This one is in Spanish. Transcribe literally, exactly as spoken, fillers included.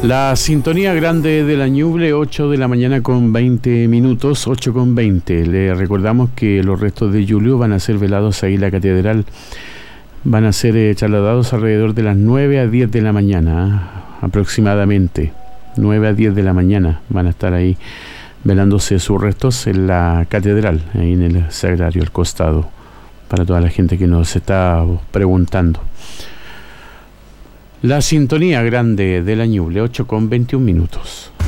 La sintonía grande de la Ñuble, ocho de la mañana con veinte minutos, ocho con veinte. Le recordamos que los restos de Julio van a ser velados ahí en la catedral. Van a ser eh, trasladados alrededor de las nueve a diez de la mañana, ¿eh? aproximadamente. nueve a diez de la mañana van a estar ahí velándose sus restos en la catedral, ahí en el sagrario, al costado, para toda la gente que nos está preguntando. La sintonía grande de la Ñuble, ocho con veintiún minutos.